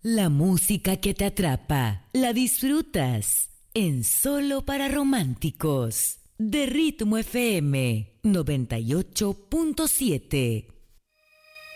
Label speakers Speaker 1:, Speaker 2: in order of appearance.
Speaker 1: La música que te atrapa, la disfrutas en Solo para Románticos, de Ritmo FM 98.7.